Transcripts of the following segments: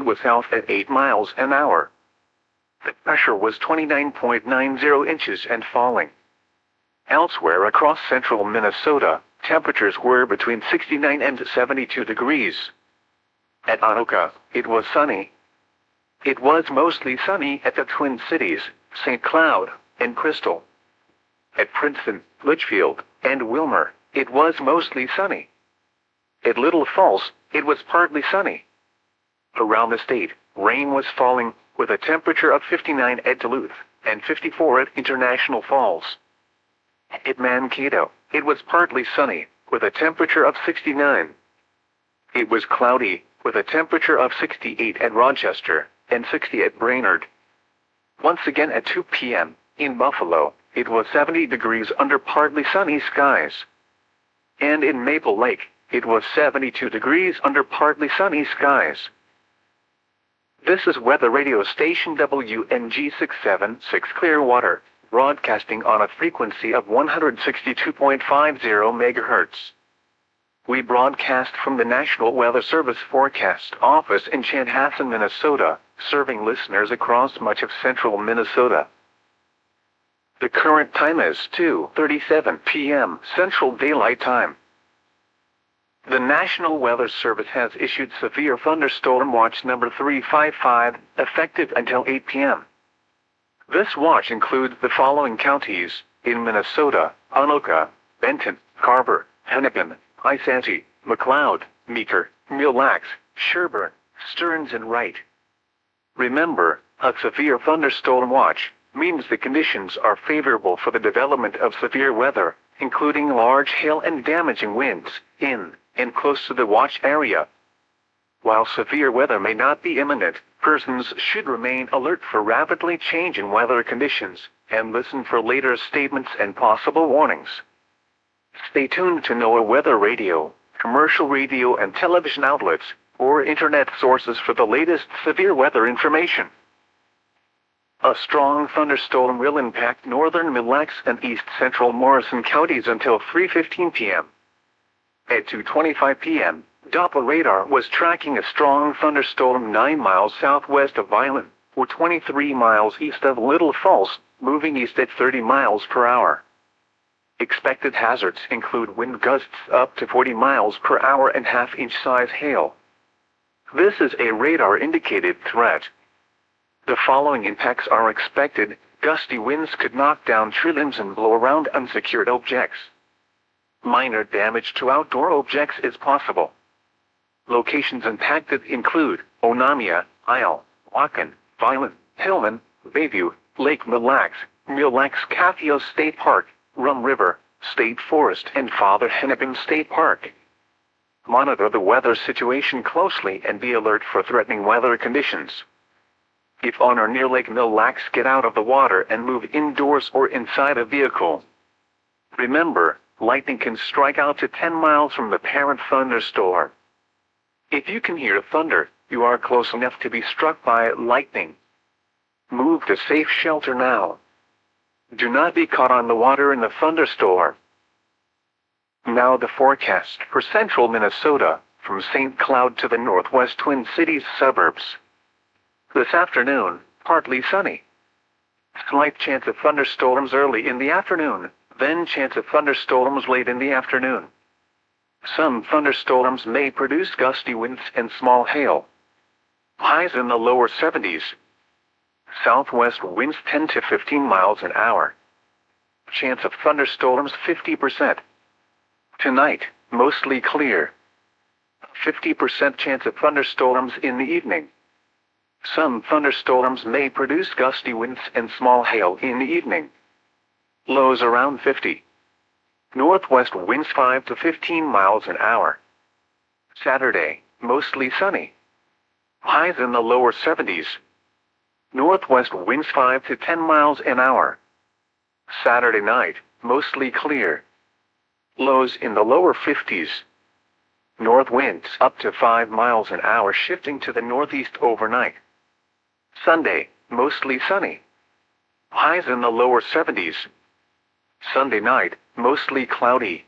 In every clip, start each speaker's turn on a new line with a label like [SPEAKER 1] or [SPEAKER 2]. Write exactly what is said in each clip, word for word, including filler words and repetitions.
[SPEAKER 1] was south at eight miles an hour. The pressure was twenty-nine point nine zero inches and falling. Elsewhere across central Minnesota, temperatures were between sixty-nine and seventy-two degrees. At Anoka, it was sunny. It was mostly sunny at the Twin Cities, Saint Cloud, and Crystal. At Princeton, Litchfield, and Wilmer, it was mostly sunny. At Little Falls, it was partly sunny. Around the state, rain was falling, with a temperature of fifty-nine at Duluth, and fifty-four at International Falls. At Mankato, it was partly sunny, with a temperature of sixty-nine. It was cloudy, with a temperature of sixty-eight at Rochester, and sixty at Brainerd. Once again at two p m, in Buffalo, it was seventy degrees under partly sunny skies. And in Maple Lake, it was seventy-two degrees under partly sunny skies. This is weather radio station W N G six seven six Clearwater, broadcasting on a frequency of one hundred sixty-two point five zero megahertz. We broadcast from the National Weather Service Forecast Office in Chanhassen, Minnesota, serving listeners across much of central Minnesota. The current time is two thirty-seven p m Central Daylight Time. The National Weather Service has issued Severe Thunderstorm Watch number three five five, effective until eight p m This watch includes the following counties in Minnesota: Anoka, Benton, Carver, Hennepin, Isanti, McLeod, Meeker, Mille Lacs, Sherburne, Stearns and Wright. Remember, a severe thunderstorm watch means the conditions are favorable for the development of severe weather, including large hail and damaging winds, in and close to the watch area. While severe weather may not be imminent, persons should remain alert for rapidly changing weather conditions, and listen for later statements and possible warnings. Stay tuned to NOAA Weather Radio, commercial radio and television outlets, or internet sources for the latest severe weather information. A strong thunderstorm will impact northern Mille Lacs and east central Morrison counties until three fifteen p m At two twenty-five p m, Doppler radar was tracking a strong thunderstorm nine miles southwest of Violin, or twenty-three miles east of Little Falls, moving east at thirty miles per hour. Expected hazards include wind gusts up to forty miles per hour and half-inch size hail. This is a radar-indicated threat. The following impacts are expected. Gusty winds could knock down tree limbs and blow around unsecured objects. Minor damage to outdoor objects is possible. Locations impacted include Onamia, Isle, Whatcom, Violin, Hillman, Bayview, Lake Mille Lacs, Mille Lacs-Kathio State Park, Rum River State Forest, and Father Hennepin State Park. Monitor the weather situation closely and be alert for threatening weather conditions. If on or near Lake Mille Lacs, get out of the water and move indoors or inside a vehicle. Remember, lightning can strike out to ten miles from the parent thunderstorm. If you can hear thunder, you are close enough to be struck by lightning. Move to safe shelter now. Do not be caught on the water in the thunderstorm. Now the forecast for central Minnesota, from Saint Cloud to the northwest Twin Cities suburbs. This afternoon, partly sunny. Slight chance of thunderstorms early in the afternoon, then chance of thunderstorms late in the afternoon. Some thunderstorms may produce gusty winds and small hail. Highs in the lower seventies. Southwest winds ten to fifteen miles an hour. Chance of thunderstorms fifty percent. Tonight, mostly clear. fifty percent chance of thunderstorms in the evening. Some thunderstorms may produce gusty winds and small hail in the evening. Lows around fifty. Northwest winds five to fifteen miles an hour. Saturday, mostly sunny. Highs in the lower seventies. Northwest winds five to ten miles an hour. Saturday night, mostly clear. Lows in the lower fifties. North winds up to five miles an hour, shifting to the northeast overnight. Sunday, mostly sunny. Highs in the lower seventies. Sunday night, mostly cloudy.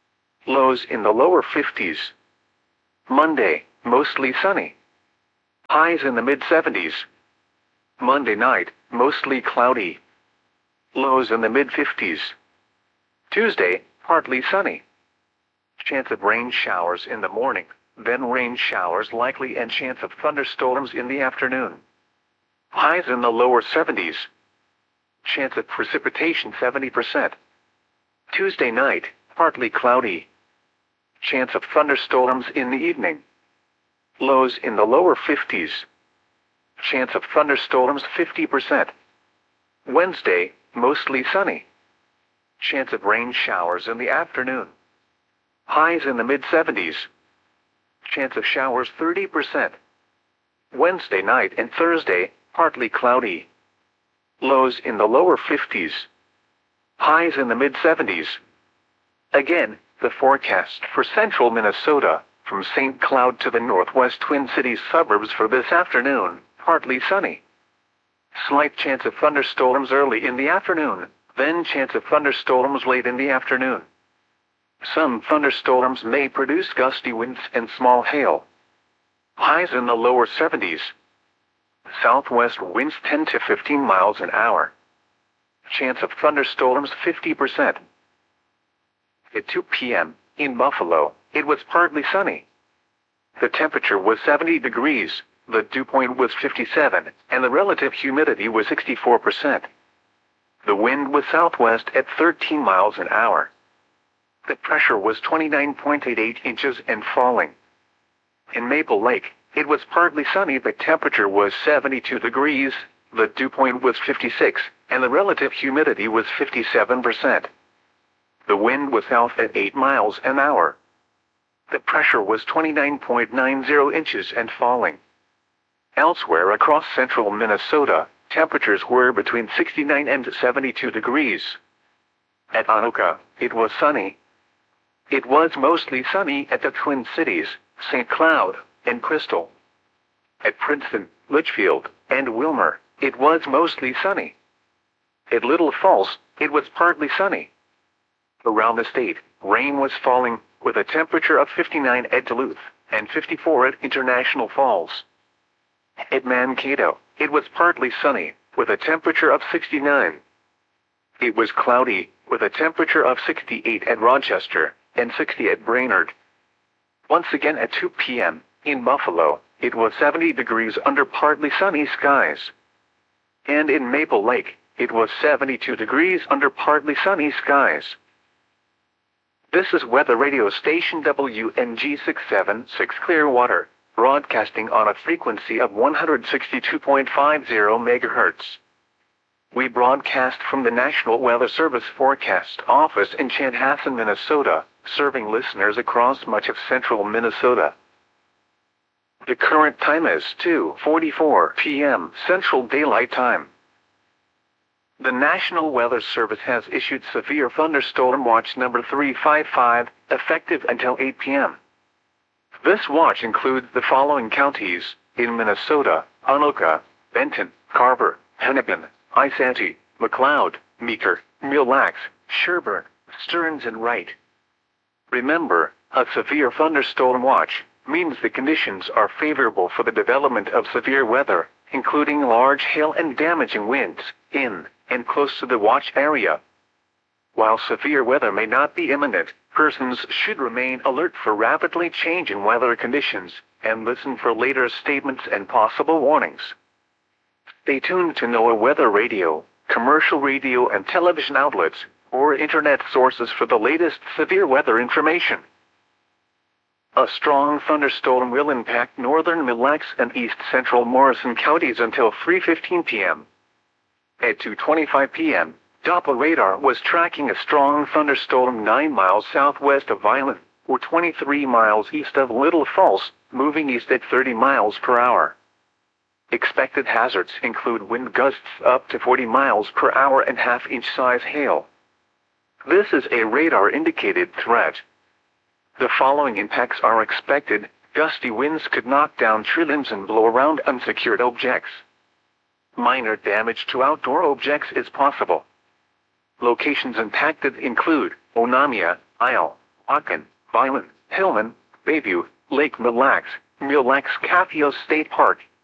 [SPEAKER 1] Lows in the lower fifties. Monday, mostly sunny. Highs in the mid seventies. Monday night, mostly cloudy. Lows in the mid fifties. Tuesday, partly sunny. Chance of rain showers in the morning, then rain showers likely and chance of thunderstorms in the afternoon. Highs in the lower seventies. Chance of precipitation seventy percent. Tuesday night, partly cloudy. Chance of thunderstorms in the evening. Lows in the lower fifties. Chance of thunderstorms fifty percent. Wednesday, mostly sunny. Chance of rain showers in the afternoon. Highs in the mid seventies. Chance of showers thirty percent. Wednesday night and Thursday, partly cloudy. Lows in the lower fifties. Highs in the mid seventies. Again, the forecast for central Minnesota, from Saint Cloud to the northwest Twin Cities suburbs for this afternoon, partly sunny. Slight chance of thunderstorms early in the afternoon, then chance of thunderstorms late in the afternoon. Some thunderstorms may produce gusty winds and small hail. Highs in the lower seventies. Southwest winds ten to fifteen miles an hour. Chance of thunderstorms fifty percent. At two p m, in Buffalo, it was partly sunny. The temperature was seventy degrees, the dew point was fifty-seven, and the relative humidity was sixty-four percent. The wind was southwest at thirteen miles an hour. The pressure was twenty-nine point eight eight inches and falling. In Maple Lake, it was partly sunny. The temperature was seventy-two degrees, the dew point was fifty-six, and the relative humidity was fifty-seven percent. The wind was south at eight miles an hour. The pressure was twenty-nine point nine zero inches and falling. Elsewhere across central Minnesota, temperatures were between sixty-nine and seventy-two degrees. At Anoka, it was sunny. It was mostly sunny at the Twin Cities, Saint Cloud, and Crystal. At Princeton, Litchfield, and Wilmer, it was mostly sunny. At Little Falls, it was partly sunny. Around the state, rain was falling, with a temperature of fifty-nine at Duluth, and fifty-four at International Falls. At Mankato, it was partly sunny, with a temperature of sixty-nine. It was cloudy, with a temperature of sixty-eight at Rochester, and sixty at Brainerd. Once again at two p m, in Buffalo, it was seventy degrees under partly sunny skies. And in Maple Lake, it was seventy-two degrees under partly sunny skies. This is weather radio station W N G six seven six Clearwater, broadcasting on a frequency of one hundred sixty-two point five zero megahertz. We broadcast from the National Weather Service Forecast Office in Chanhassen, Minnesota, serving listeners across much of central Minnesota. The current time is two forty-four p m Central Daylight Time. The National Weather Service has issued Severe Thunderstorm Watch number three five five, effective until eight p m This watch includes the following counties in Minnesota: Anoka, Benton, Carver, Hennepin, Isanti, McLeod, Meeker, Mille Lacs, Sherburne, Stearns and Wright. Remember, a severe thunderstorm watch means the conditions are favorable for the development of severe weather, including large hail and damaging winds, in and close to the watch area. While severe weather may not be imminent, persons should remain alert for rapidly changing weather conditions, and listen for later statements and possible warnings. Stay tuned to NOAA Weather Radio, commercial radio and television outlets, or internet sources for the latest severe weather information. A strong thunderstorm will impact northern Mille Lacs and east central Morrison counties until three fifteen p m At two twenty-five p m, Doppler radar was tracking a strong thunderstorm nine miles southwest of Violin, or twenty-three miles east of Little Falls, moving east at thirty miles per hour. Expected hazards include wind gusts up to forty miles per hour and half-inch size hail. This is a radar-indicated threat. The following impacts are expected. Gusty winds could knock down tree limbs and blow around unsecured objects. Minor damage to outdoor objects is possible. Locations impacted include Onamia, Isle, Whatcom, Violin, Hillman, Bayview, Lake Mille Lacs, Mille Lacs Cathio State Park,